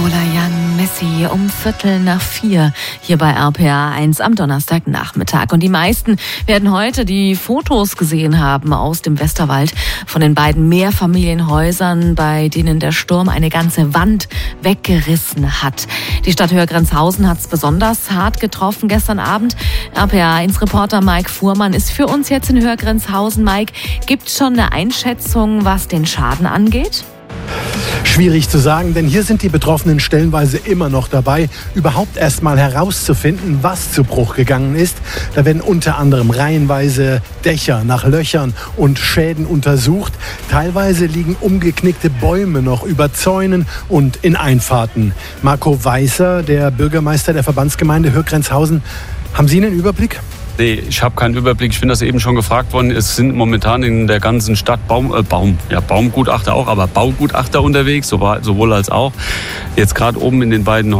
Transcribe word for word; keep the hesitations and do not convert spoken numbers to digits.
Jan Messi um Viertel nach vier hier bei R P A eins am Donnerstagnachmittag. Und die meisten werden heute die Fotos gesehen haben aus dem Westerwald von den beiden Mehrfamilienhäusern, bei denen der Sturm eine ganze Wand weggerissen hat. Die Stadt Höhr-Grenzhausen hat es besonders hart getroffen gestern Abend. R P A eins Reporter Mike Fuhrmann ist für uns jetzt in Höhr-Grenzhausen. Mike, gibt es schon eine Einschätzung, was den Schaden angeht? Schwierig zu sagen, denn hier sind die Betroffenen stellenweise immer noch dabei, überhaupt erst mal herauszufinden, was zu Bruch gegangen ist. Da werden unter anderem reihenweise Dächer nach Löchern und Schäden untersucht. Teilweise liegen umgeknickte Bäume noch über Zäunen und in Einfahrten. Marco Weißer, der Bürgermeister der Verbandsgemeinde Höhr-Grenzhausen, haben Sie einen Überblick? Nee, ich habe keinen Überblick. Ich bin das eben schon gefragt worden. Es sind momentan in der ganzen Stadt Baum, äh, Baum, ja, Baumgutachter auch, aber Baugutachter unterwegs, sowohl als auch. Jetzt gerade oben in den beiden